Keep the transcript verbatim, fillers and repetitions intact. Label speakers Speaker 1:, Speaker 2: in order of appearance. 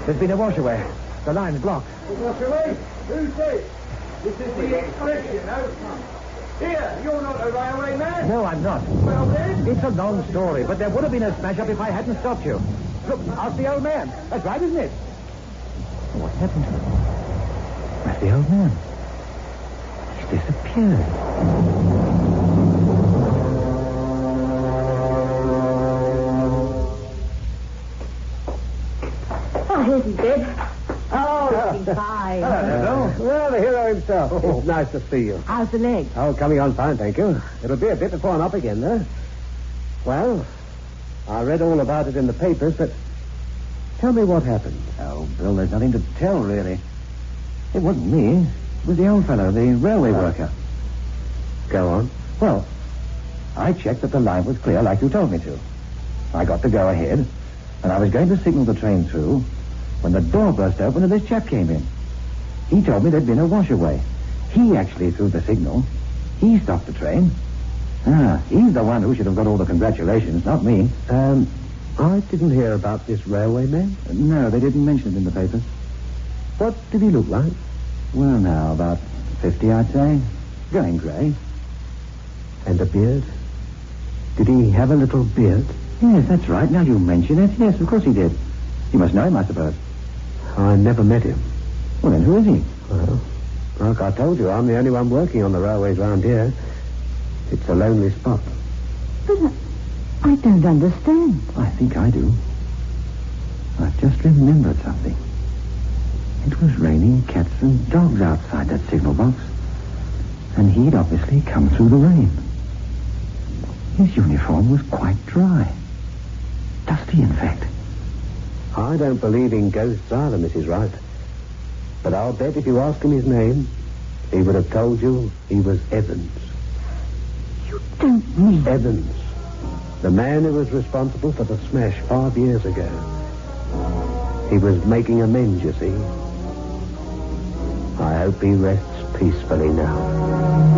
Speaker 1: There's been a washaway. The line's blocked.
Speaker 2: A washaway? Who said? This is the expression, no? Here, you're not a railway man.
Speaker 1: No, I'm not.
Speaker 2: Well, then?
Speaker 1: It's a long story, but there would have been a smash-up if I hadn't stopped you. Look, ask the old man. That's right, isn't it? What happened to him? That's the old man. He's disappeared.
Speaker 3: Oh, here's his bed. Oh, he's fine.
Speaker 4: Hello. Well, the hero himself. Oh. It's nice to see you.
Speaker 3: How's the leg?
Speaker 4: Oh, coming on fine, thank you. It'll be a bit before I'm up again, though. Well, I read all about it in the papers, but tell me what happened.
Speaker 1: Oh, Bill, there's nothing to tell, really. It wasn't me. It was the old fellow, the railway
Speaker 4: Oh.
Speaker 1: worker.
Speaker 4: Go on.
Speaker 1: Well, I checked that the line was clear like you told me to. I got the go-ahead, and I was going to signal the train through when the door burst open and this chap came in. He told me there'd been a washaway. He actually threw the signal. He stopped the train. Ah, he's the one who should have got all the congratulations, not me.
Speaker 4: Um, I didn't hear about this railway man.
Speaker 1: No, they didn't mention it in the papers.
Speaker 4: What did he look like?
Speaker 1: Well, now, about fifty, I'd say. Going grey.
Speaker 4: And a beard? Did he have a little beard?
Speaker 1: Yes, that's right. Now you mention it. Yes, of course he did. You must know him, I suppose.
Speaker 4: I never met him.
Speaker 1: Well, then who is he?
Speaker 4: Well, like I told you, I'm the only one working on the railways round here. It's a lonely spot.
Speaker 3: But I, I don't understand.
Speaker 1: I think I do. I've just remembered something. It was raining cats and dogs outside that signal box. And he'd obviously come through the rain. His uniform was quite dry. Dusty, in fact.
Speaker 4: I don't believe in ghosts either, Missus Wright. But I'll bet if you ask him his name, he would have told you he was Evans.
Speaker 3: You don't mean...
Speaker 4: Evans. The man who was responsible for the smash five years ago. He was making amends, you see. I hope he rests peacefully now.